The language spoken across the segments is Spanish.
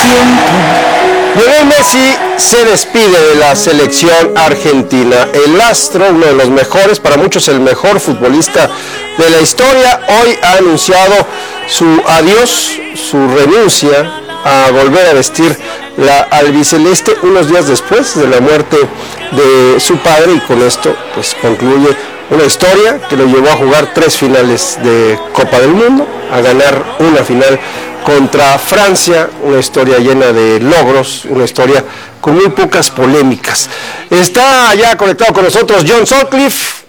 Lionel Messi se despide de la selección argentina. El astro, uno de los mejores, para muchos el mejor futbolista de la historia, hoy ha anunciado su adiós, su renuncia a volver a vestir la albiceleste unos días después de la muerte de su padre, y con esto pues concluye una historia que lo llevó a jugar 3 finales de Copa del Mundo, a ganar una final contra Francia, una historia llena de logros, una historia con muy pocas polémicas. Está ya conectado con nosotros John Sutcliffe,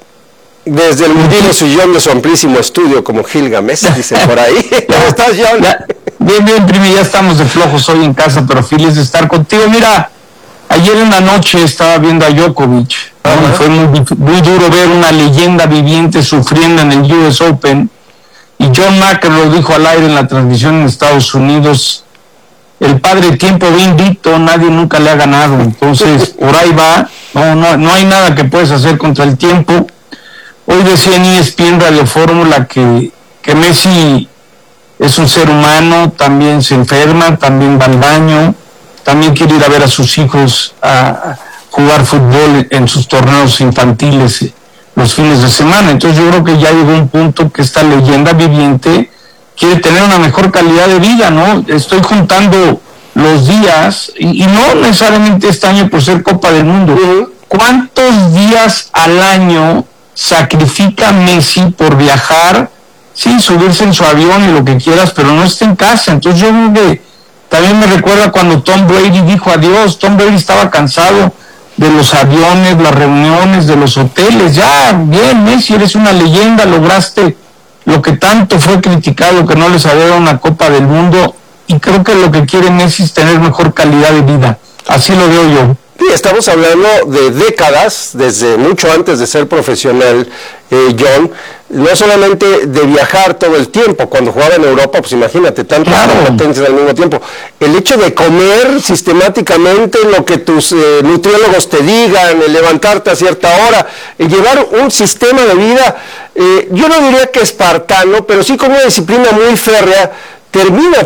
desde el hundido sillón de su amplísimo estudio, como Gilgamesh, dice por ahí. ¿Cómo estás, John? Bien, primi, ya estamos de flojos hoy en casa, pero feliz de estar contigo. Mira, ayer en la noche estaba viendo a Djokovic, ¿no? Fue muy duro ver una leyenda viviente sufriendo en el US Open, y John McEnroe lo dijo al aire en la transmisión en Estados Unidos: el padre tiempo va invicto, nadie nunca le ha ganado. Entonces, por ahí va, no hay nada que puedes hacer contra el tiempo. Hoy decía en ESPN Radio Fórmula que Messi es un ser humano, también se enferma, también va al baño, también quiere ir a ver a sus hijos a jugar fútbol en sus torneos infantiles los fines de semana. Entonces yo creo que ya llegó un punto que esta leyenda viviente quiere tener una mejor calidad de vida, ¿no? Estoy juntando los días, y no necesariamente este año por ser Copa del Mundo. ¿Cuántos días al año sacrifica Messi por viajar? Sí, subirse en su avión y lo que quieras, pero no está en casa. Entonces yo creo que también me recuerda cuando Tom Brady dijo adiós. Tom Brady estaba cansado de los aviones, las reuniones, de los hoteles. Ya, bien, Messi, eres una leyenda, lograste lo que tanto fue criticado, que no les había dado una Copa del Mundo, y creo que lo que quiere Messi es tener mejor calidad de vida. Así lo veo yo. Sí, estamos hablando de décadas, desde mucho antes de ser profesional, John, no solamente de viajar todo el tiempo. Cuando jugaba en Europa, pues imagínate, tantas competencias al mismo tiempo. El hecho de comer sistemáticamente lo que tus nutriólogos te digan, el levantarte a cierta hora, el llevar un sistema de vida, yo no diría que espartano, pero sí con una disciplina muy férrea, termina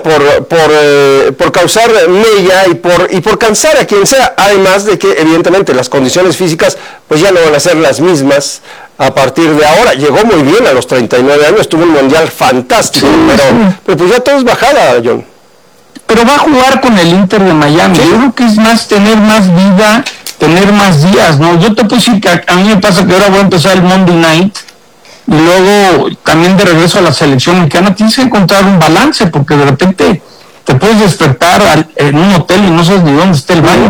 por causar mella y por cansar a quien sea, además de que evidentemente las condiciones físicas pues ya no van a ser las mismas a partir de ahora. Llegó muy bien a los 39 años, tuvo un mundial fantástico, pero pues ya todo es bajada, John. Pero va a jugar con el Inter de Miami. ¿Sí? Yo creo que es más tener más vida, tener más días, ¿no? Yo te puedo decir que a mí me pasa que ahora voy a empezar el Monday Night, y luego también de regreso a la selección mexicana. Tienes que encontrar un balance, porque de repente te puedes despertar en un hotel y no sabes ni dónde está el baño.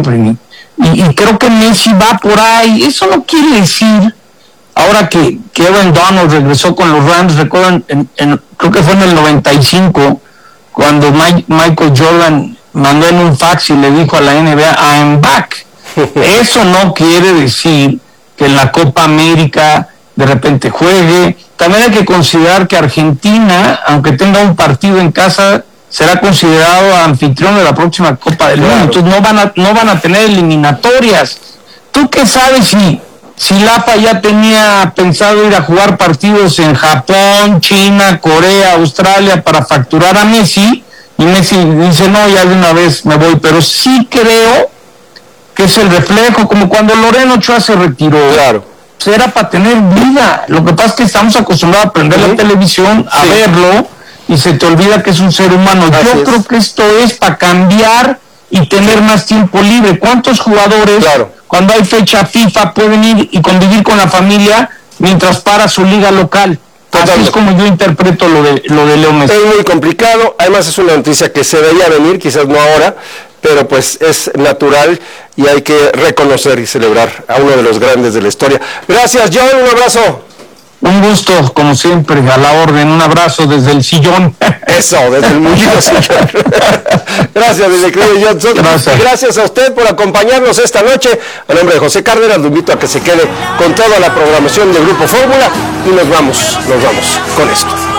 Y creo que Messi va por ahí. Eso no quiere decir, ahora que Aaron Donald regresó con los Rams, recuerdan, creo que fue en el 95, cuando Michael Jordan mandó en un fax y le dijo a la NBA, I'm back. Eso no quiere decir que en la Copa América de repente juegue. También hay que considerar que Argentina, aunque tenga un partido en casa, será considerado anfitrión de la próxima Copa del Mundo. Entonces no van a tener eliminatorias. ¿Tú qué sabes si Lapa ya tenía pensado ir a jugar partidos en Japón, China, Corea, Australia para facturar a Messi, y Messi dice no, ya de una vez me voy? Pero sí creo que es el reflejo, como cuando Loreno Ochoa se retiró. Claro. Era para tener vida. Lo que pasa es que estamos acostumbrados a prender la televisión, a verlo, y se te olvida que es un ser humano. Yo creo que esto es para cambiar y tener más tiempo libre. ¿Cuántos jugadores, cuando hay fecha FIFA, pueden ir y convivir con la familia mientras para su liga local? Así es como yo interpreto lo de Leo Messi. Es muy complicado, además es una noticia que se veía venir, quizás no ahora, pero pues es natural y hay que reconocer y celebrar a uno de los grandes de la historia. Gracias, John, un abrazo. Un gusto, como siempre, a la orden. Un abrazo desde el sillón. Eso, desde el mullido sillón. Gracias, mi querido John. Gracias a usted por acompañarnos esta noche. A nombre de José Cárdenas, lo invito a que se quede con toda la programación de Grupo Fórmula, y nos vamos con esto.